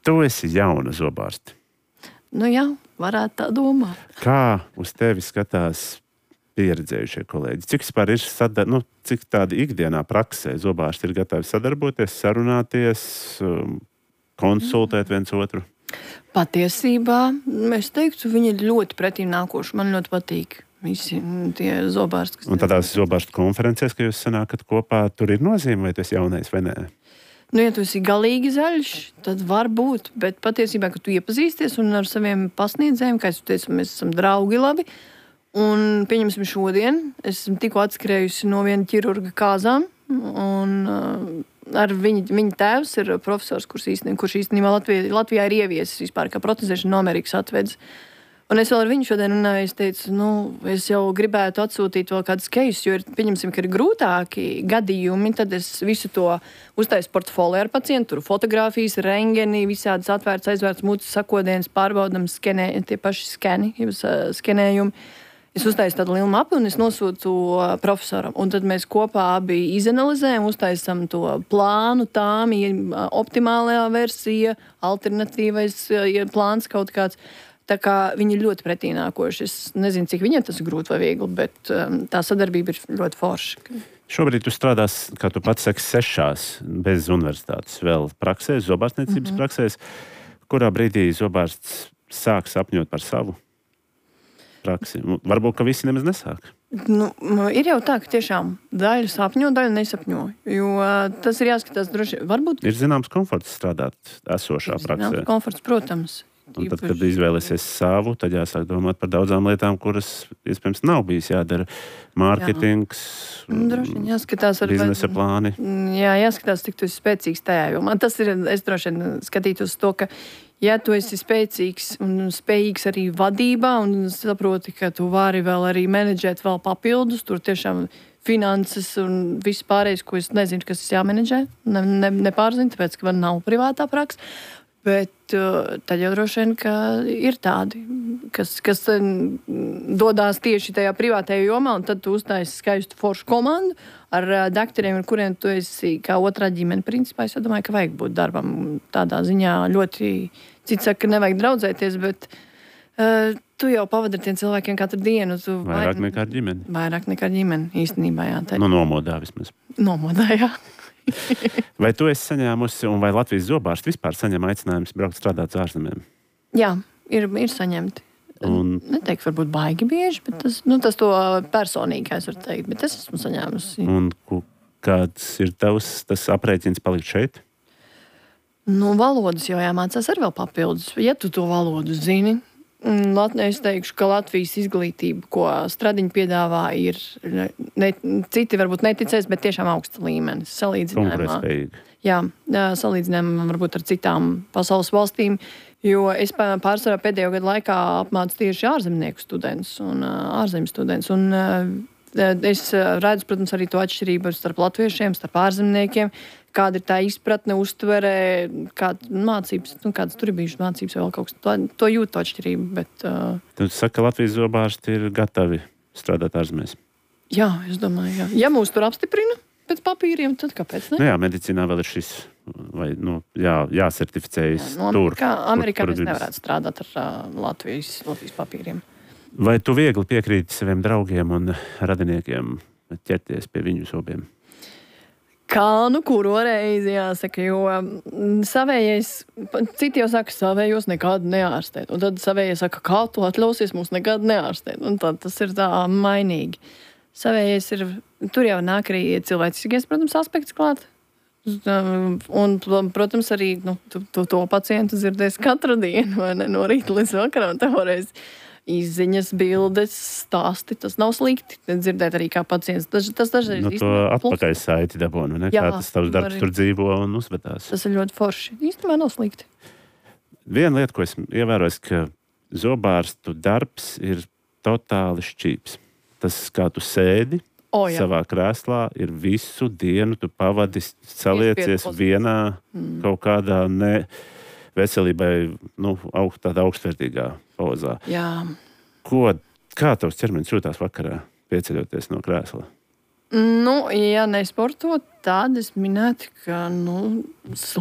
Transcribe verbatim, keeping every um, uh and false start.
Tu esi jauna zobārste. Nu jā, varētu tā domāt. Kā uz tevi skatās pieredzējušie kolēģi? Cik vispār ir sadar... nu, cik tādi ikdienā praksē zobārsti ir gatavi sadarboties, sarunāties, konsultēt viens otru? Patiesībā, es teiktu, viņi ir ļoti pretīm nākoši. Man ļoti patīk visi tie zobārsti. Un tādās zobārstu konferencēs, ka jūs sanākat kopā, tur ir nozīme, vai tu esi jaunais vai nē? Nu, ja tu esi galīgi zaļš, tad var būt, bet patiesībā, ka tu iepazīsties un ar saviem pasniedzējiem, kā es teicu, mēs esam draugi labi, un pieņemsim šodien, es esmu tikko atskrējusi no viena ķirurga kāzām, un uh, ar viņa, viņa tēvs ir profesors, kurš īstenībā, kurš īstenībā Latvijā, Latvijā ir ieviesis vispār, kā protezēšana no Amerikas atvedis. Un es vēl ar viņu šodien runāju, es teicu, nu, es jau gribētu atsūtīt vēl kādus keisus, jo ir, pieņemsim, ka ir grūtāki gadījumi, tad es visu to uztaisu portfolio ar pacientu, tur fotogrāfijas, rengeni, visādas atvērts, aizvērts mutes sakodienas, pārbaudam, skenē, tie paši skeni, jums skenējumi. Es uztaisu tādu lielu mapu un es nosūtu profesoram. Un tad mēs kopā abi izanalizējam, uztaisam to plānu, tām, optimālajā versija, alternatīvais plāns kaut kāds. Tā kā viņi ir ļoti pretīnākoši. Es nezinu, cik viņiem tas ir grūti vai viegli, bet um, tā sadarbība ir ļoti forša. Šobrīd tu strādās, kā tu pats saki, sešās bez universitātes vēl praksēs, zobārstniecības mm-hmm. praksēs. Kurā brīdī zobārsts sāk sapņot par savu praksi? Varbūt, ka visi nemaz nesāk. Nu, ir jau tā, ka tiešām daļa sapņo, daļa nesapņo. Jo tas ir jāskatās droši. Varbūt... Ir zināms komforts strādāt esošā ir praksē. Zināms komforts, protams. Un tad, kad izvēlēsies savu, tad jāsāk domāt par daudzām lietām, kuras, iespējams, nav bijis jādara. Mārketings, droši jāskatās ar biznesa vai... plāni. Jā, jāskatās, cik tu esi spēcīgs tajā. Jo man tas ir, es droši vien skatītu uz to, ka, ja tu esi spēcīgs un spējīgs arī vadībā un saproti, ka tu vari vēl arī menedžēt vēl papildus, tur tiešām finanses un viss pārējais, ko es nezinu, kas es jāmenedžē, ne, ne, nepārzinu, tāpēc, ka man nav privātā praksa. Bet uh, tad jau droši vien, ka ir tādi, kas, kas dodās tieši tajā privātajā jomā, un tad tu uztaisi skaistu foršu komandu ar uh, dakteriem, ar kuriem tu esi kā otrā ģimene. Principā es domāju, ka vajag būt darbam tādā ziņā ļoti, cits saka, ka nevajag draudzēties, bet uh, tu jau pavadi ar tiem cilvēkiem katru dienu. Tu vairāk vairāk nekā ar ģimeni. Vairāk nekā ar ģimeni, īstenībā, jā. Tā. Nu, nomodā vismaz. Nomodā, jā. Vai tu esi saņēmusi, un vai Latvijas zobārsti vispār saņem aicinājumus braukt strādāt uz ārzemēm? Jā, ir, ir saņemti. Un... Neteiktu, varbūt baigi bieži, bet tas, nu, tas to personīgi, kā es varu teikt, bet es esmu saņēmusi. Un kāds ir tavs tas aprēķins palikt šeit? Nu, valodas jau jāmācās ar vēl papildus. Ja tu to valodu zini, es teikšu, ka Latvijas izglītība, ko Stradiņa piedāvā, ir ne, citi varbūt neticēs, bet tiešām augsta līmenis. Salīdzinājumā. Jā, salīdzinājumā varbūt ar citām pasaules valstīm, jo es pārsvarā pēdējo gadu laikā apmācu tieši ārzemnieku studentus un ārzemju studentus. Un es redzu, protams, arī to atšķirību starp latviešiem, starp ārzemniekiem, kāda ir tā izpratne, uztverē, kāda mācības, nu, kādas tur ir bijušas mācības, vēl kaut kas, to, to jūt to atšķirību, bet... Uh... Tu saki, ka Latvijas zobārsti ir gatavi strādāt ārzemēs? Jā, es domāju, jā. Ja mūs tur apstiprina pēc papīriem, tad kāpēc ne? Nu jā, medicīnā vēl ir šis, vai, nu, jā, jāsertificējas jā, no tur. Amerikā, Amerikā mēs nevarētu strādāt ar uh, Latvijas, Latvijas papīriem. Vai tu viegli piekrīti saviem draugiem un radiniekiem ķerties pie viņu zobiem? Kā nu kuro reizi jāsaka, jo savējais, citi jau saka, savējos nekādu neārstēt. Un tad savējais saka, kā tu atļausies mums nekādu neārstēt. Un tad tas ir tā mainīgi. Savējais ir, tur jau nāk arī cilvēciskais, protams, aspekts klāt. Un, protams, arī nu, tu, tu to pacientu dzirdēs katru dienu, vai ne, no rīta līdz vakaram, tevoreiz. Izziņas, bildes, stāsti, tas nav slikti. Dzirdēt arī kā pacients. Tas, tas dažreiz nu, to atpakaļ saiti dabonu, ne? Jā, kā tas tavs darbs arī tur dzīvo un uzvedās. Tas ir ļoti forši. Īstenībā nav slikti. Viena lieta, ko es ievēroju, ka zobārstu darbs ir totāli šķīps. Tas, kā tu sēdi o, savā krēslā, ir visu dienu, tu pavadi saliecies vienā mm. kaut kādā ne... veselībai, nu, aug, tādā augstvērtīgā pozā. Jā. Ko, kā tavs ķermenis jūtās vakarā, pieceļoties no krēsla? Nu, ja nesportot, tad es minētu, ka, nu,